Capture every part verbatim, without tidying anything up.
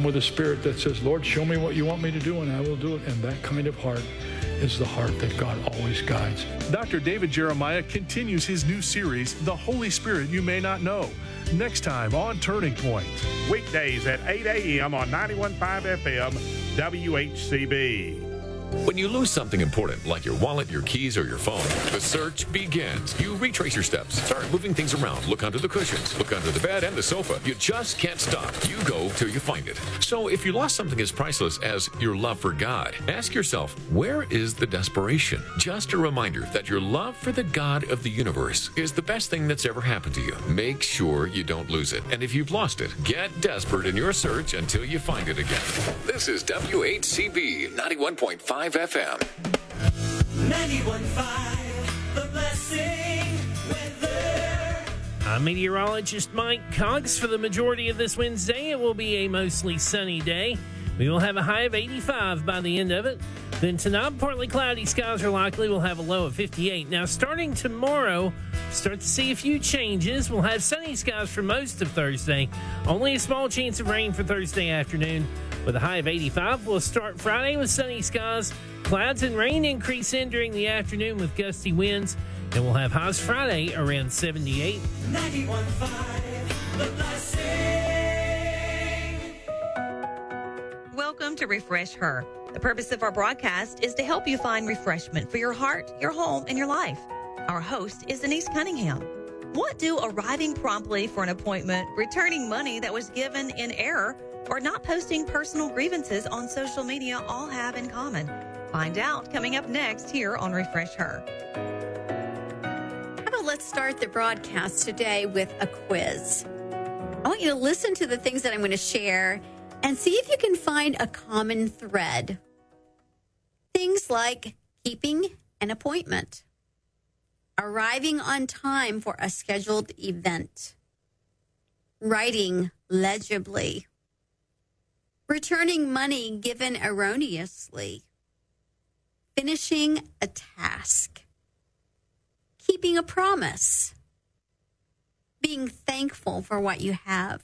with a spirit that says, Lord, show me what you want me to do, and I will do it. And that kind of heart is the heart that God always guides. Doctor David Jeremiah continues his new series, The Holy Spirit You May Not Know, next time on Turning Point. Weekdays at eight a.m. on ninety-one point five F M, W H C B. When you lose something important, like your wallet, your keys, or your phone, the search begins. You retrace your steps, start moving things around, look under the cushions, look under the bed and the sofa. You just can't stop. You go till you find it. So if you lost something as priceless as your love for God, ask yourself, where is the desperation? Just a reminder that your love for the God of the universe is the best thing that's ever happened to you. Make sure you don't lose it. And if you've lost it, get desperate in your search until you find it again. This is W H C B ninety-one point five F M. ninety-one point five, The Blessing Weather. I'm meteorologist Mike Cox. For the majority of this Wednesday, it will be a mostly sunny day. We will have a high of eighty-five by the end of it. Then tonight, partly cloudy skies are likely. We'll have a low of fifty-eight. Now, starting tomorrow, start to see a few changes. We'll have sunny skies for most of Thursday. Only a small chance of rain for Thursday afternoon with a high of eighty-five. We'll start Friday with sunny skies. Clouds and rain increase in during the afternoon with gusty winds. And we'll have highs Friday around seventy-eight. ninety-one point five, The Blessing. Welcome to Refresh Her. The purpose of our broadcast is to help you find refreshment for your heart, your home, and your life. Our host is Denise Cunningham. What do arriving promptly for an appointment, returning money that was given in error, or not posting personal grievances on social media all have in common? Find out coming up next here on Refresh Her. How about let's start the broadcast today with a quiz. I want you to listen to the things that I'm going to share and see if you can find a common thread. Things like keeping an appointment, arriving on time for a scheduled event, writing legibly, returning money given erroneously, finishing a task, keeping a promise, being thankful for what you have,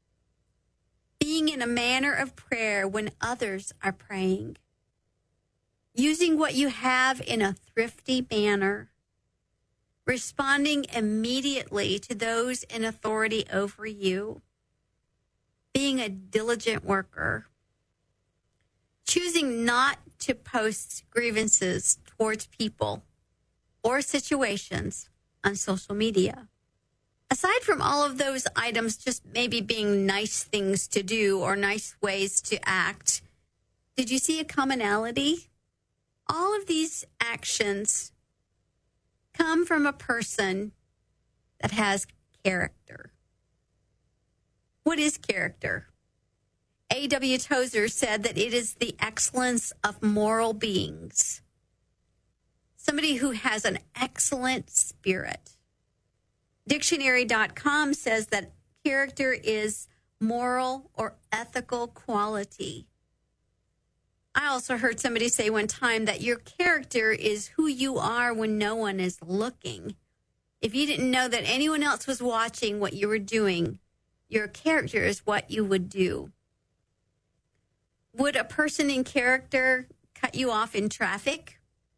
being in a manner of prayer when others are praying, using what you have in a thrifty manner, responding immediately to those in authority over you, being a diligent worker, choosing not to post grievances towards people or situations on social media. Aside from all of those items just maybe being nice things to do or nice ways to act, did you see a commonality? All of these actions come from a person that has character. What is character? A W Tozer said that it is the excellence of moral beings. Somebody who has an excellent spirit. Dictionary dot com says that character is moral or ethical quality. I also heard somebody say one time that your character is who you are when no one is looking. If you didn't know that anyone else was watching what you were doing, your character is what you would do. Would a person in character cut you off in traffic?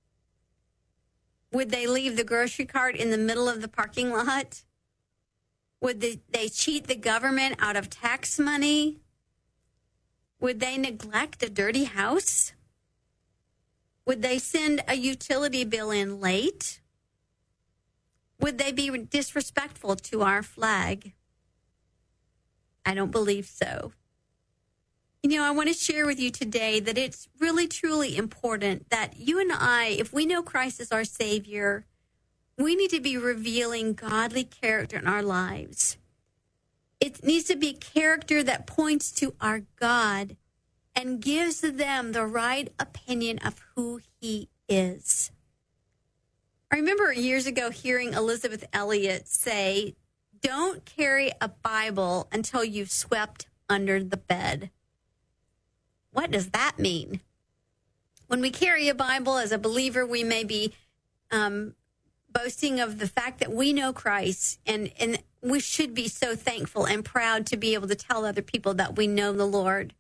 Would they leave the grocery cart in the middle of the parking lot? Would they, they cheat the government out of tax money? Would they neglect a dirty house? Would they send a utility bill in late? Would they be disrespectful to our flag? I don't believe so. You know, I want to share with you today that it's really, truly important that you and I, if we know Christ as our Savior, we need to be revealing godly character in our lives. It needs to be character that points to our God and gives them the right opinion of who He is. I remember years ago hearing Elizabeth Elliot say, "Don't carry a Bible until you've swept under the bed." What does that mean? When we carry a Bible as a believer, we may be um, boasting of the fact that we know Christ, and, and we should be so thankful and proud to be able to tell other people that we know the Lord.